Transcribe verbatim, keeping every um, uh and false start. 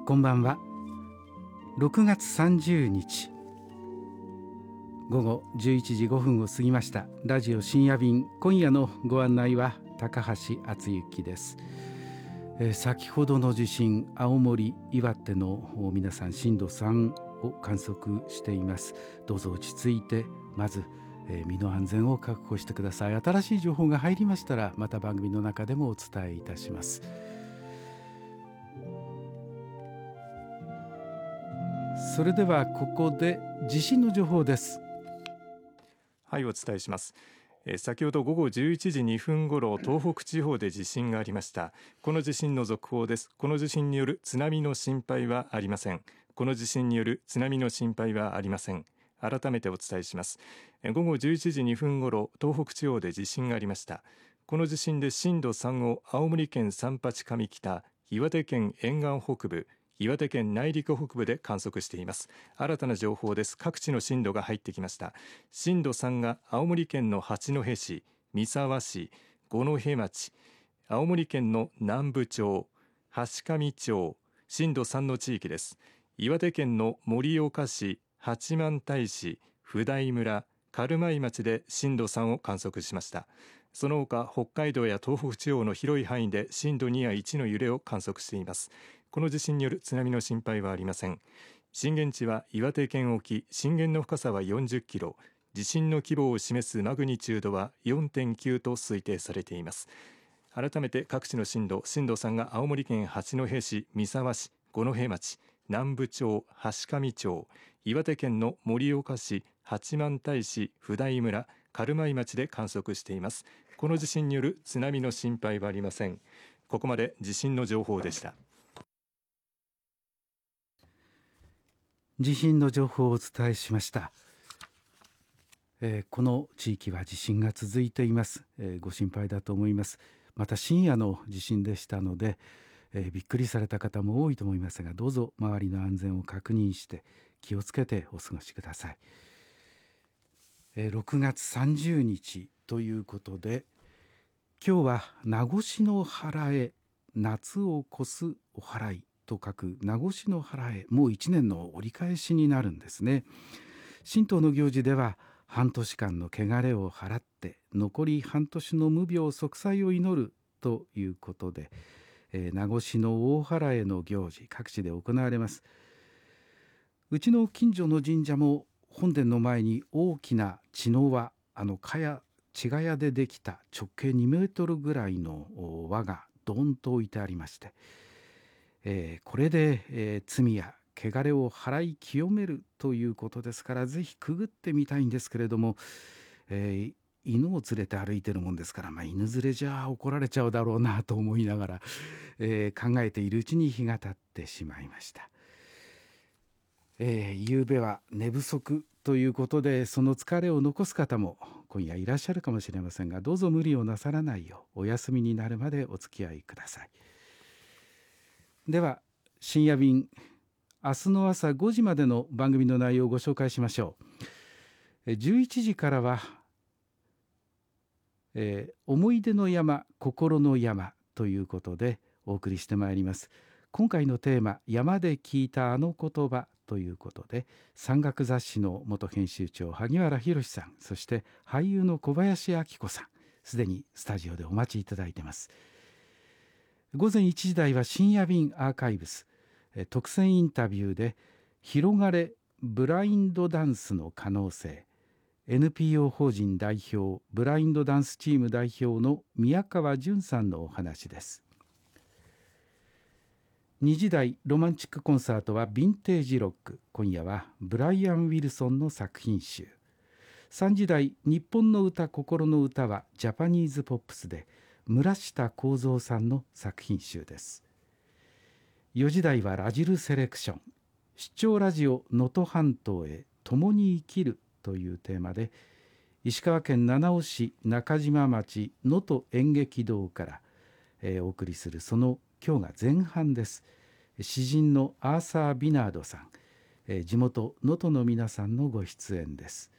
こんばんは。ろくがつさんじゅうにちごごじゅういちじごふんを過ぎました。ラジオ深夜便、今夜のご案内は高橋敦之です。えー、先ほどの地震、青森、岩手の皆さん震度さんを観測しています。どうぞ落ち着いて、まず、えー、身の安全を確保してください。新しい情報が入りましたら、また番組の中でもお伝えいたします。それではここで地震の情報です。 はい、お伝えします。えー、先ほどごごじゅういちじにふんごろ、東北地方で地震がありました。この地震の続報です。この地震による津波の心配はありません。この地震による津波の心配はありません。改めてお伝えします。えー、ごごじゅういちじにふんごろ、東北地方で地震がありました。この地震で震度さんを青森県三八上北、岩手県沿岸北部、岩手県内陸北部で観測しています。新たな情報です。各地の震度が入ってきました。震度さんが青森県の八戸市、三沢市、五戸町、青森県の南部町、階上町、震度さんの地域です。岩手県の盛岡市、八幡平市、普代村、軽米町で震度さんを観測しました。その他、北海道や東北地方の広い範囲で震度にやいちの揺れを観測しています。この地震による津波の心配はありません。震源地は岩手県沖、震源の深さはよんじゅっキロ、地震の規模を示すマグニチュードは よんてんきゅう と推定されています。改めて各地の震度、震度さんが青森県八戸市、三沢市、五戸町、南部町、階上町、岩手県の盛岡市、八幡平市、普代村、軽米町で観測しています。この地震による津波の心配はありません。ここまで地震の情報でした。 地震の情報をお伝えしました。えー、この地域は地震が続いています。えー、ご心配だと思います。また深夜の地震でしたので、えー、びっくりされた方も多いと思いますが、どうぞ周りの安全を確認して気をつけてお過ごしください。えー、ろくがつさんじゅうにちということで、今日は名越の祓え、夏を越すお祓いと書く名越の祓え、もう一年の折り返しになるんですね。神道の行事では半年間の汚れを払って残り半年の無病息災を祈るということで、えー、名越の大祓の行事、各地で行われます。うちの近所の神社も本殿の前に大きな茅の輪、あの茅茅ヶ谷でできた直径にメートルぐらいの輪がドーンと置いてありまして、えー、これで、えー、罪や汚れを払い清めるということですから、ぜひくぐってみたいんですけれども、えー、犬を連れて歩いてるもんですから、まあ、犬連れじゃ怒られちゃうだろうなと思いながら、えー、考えているうちに日が経ってしまいました。えー、夕べは寝不足ということで、その疲れを残す方も今夜いらっしゃるかもしれませんが、どうぞ無理をなさらないようお休みになるまでお付き合いください。では深夜便、明日の朝ごじまでの番組の内容をご紹介しましょう。じゅういちじからは、えー、思い出の山、心の山ということでお送りしてまいります。今回のテーマ、山で聞いたあの言葉ということで、山岳雑誌の元編集長萩原博さん、そして俳優の小林明子さん、すでにスタジオでお待ちいただいています。午前いちじ台は深夜便アーカイブス、特選インタビューで広がれブラインドダンスの可能性、 エヌピーオー 法人代表ブラインドダンスチーム代表の宮川淳さんのお話です。にじ台ロマンチックコンサートはヴィンテージロック、今夜はブライアン・ウィルソンの作品集。さんじ台日本の歌心の歌はジャパニーズポップスで村下幸三さんの作品集です。よじ台はラジルセレクション、出張ラジオ能登半島へ共に生きるというテーマで、石川県七尾市中島町能登演劇堂から、えー、お送りするその今日が前半です。詩人のアーサー・ビナードさん、えー、地元能登の皆さんのご出演です。